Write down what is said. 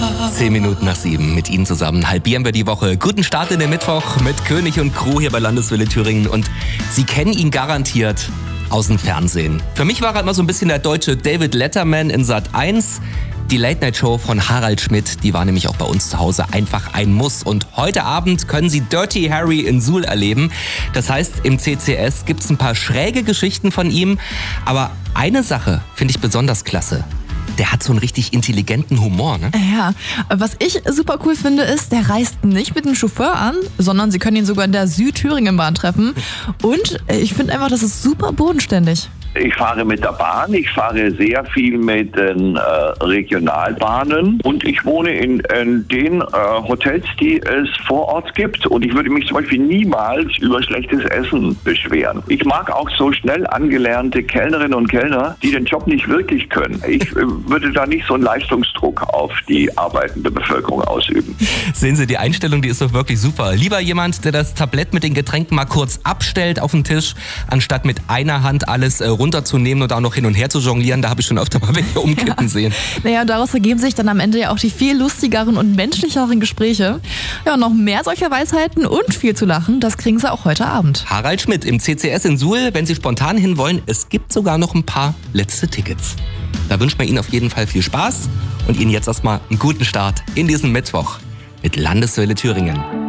7:10 mit Ihnen zusammen halbieren wir die Woche. Guten Start in den Mittwoch mit König und Crew hier bei Landeswelle Thüringen. Und Sie kennen ihn garantiert aus dem Fernsehen. Für mich war er immer so ein bisschen der deutsche David Letterman in Sat.1. Die Late-Night-Show von Harald Schmidt, die war nämlich auch bei uns zu Hause einfach ein Muss. Und heute Abend können Sie Dirty Harry in Suhl erleben. Das heißt, im CCS gibt's ein paar schräge Geschichten von ihm. Aber eine Sache finde ich besonders klasse. Der hat so einen richtig intelligenten Humor, ne? Ja, was ich super cool finde, ist, der reist nicht mit dem Chauffeur an, sondern Sie können ihn sogar in der Südthüringenbahn treffen. Und ich finde einfach, das ist super bodenständig. Ich fahre mit der Bahn, ich fahre sehr viel mit den Regionalbahnen und ich wohne in den Hotels, die es vor Ort gibt. Und ich würde mich zum Beispiel niemals über schlechtes Essen beschweren. Ich mag auch so schnell angelernte Kellnerinnen und Kellner, die den Job nicht wirklich können. Ich würde da nicht so einen Leistungsdruck auf die arbeitende Bevölkerung ausüben. Sehen Sie, die Einstellung, die ist doch wirklich super. Lieber jemand, der das Tablett mit den Getränken mal kurz abstellt auf den Tisch, anstatt mit einer Hand alles runterzunehmen und auch noch hin und her zu jonglieren. Da habe ich schon öfter mal welche umkippen sehen. Naja, daraus ergeben sich dann am Ende ja auch die viel lustigeren und menschlicheren Gespräche. Ja, noch mehr solcher Weisheiten und viel zu lachen, das kriegen Sie auch heute Abend. Harald Schmidt im CCS in Suhl, wenn Sie spontan hinwollen, es gibt sogar noch ein paar letzte Tickets. Da wünscht man Ihnen auf jeden Fall viel Spaß und Ihnen jetzt erstmal einen guten Start in diesen Mittwoch mit Landeswelle Thüringen.